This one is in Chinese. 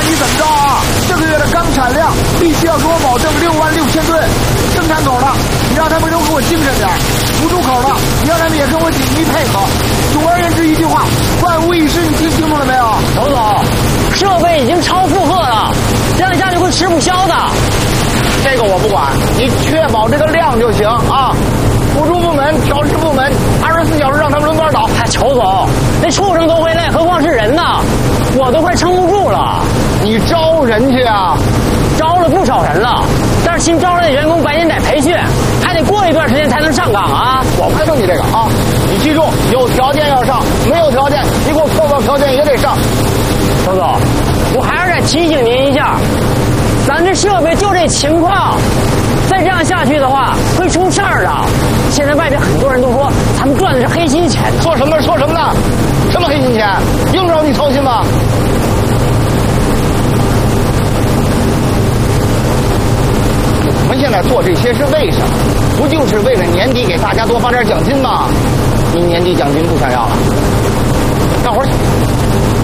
你怎么着啊？这个月的钢产量必须要给我保证66000吨。生产口的，你让他们都给我精神点；出入口的，你让他们也跟我紧密配合。总而言之一句话，万无一失，你听清楚了没有？ 刘总，设备已经超负荷了，这样下去会吃不消的。 这个我不管，你确保这个量就行啊。辅助部门、调试部门，24小时让他们轮班倒。 哎，裘总，那畜生都会累，何况是人呢？我都快撑不住了。 你招人去啊？ 招了不少人了，但是新招来的员工白天得培训，还得过一段时间才能上岗啊。 我不问你这个啊，你记住，有条件要上，没有条件你给我扣到条件也得上。 周总，我还是再提醒您一下，咱这设备就这情况，再这样下去的话会出事儿的。现在外边很多人都说咱们赚的是黑心钱呢。 说什么呢？什么黑心钱？用不着你操心吗？我们现在做这些是为什么？不就是为了年底给大家多发点奖金吗？你年底奖金不想要了，干活去。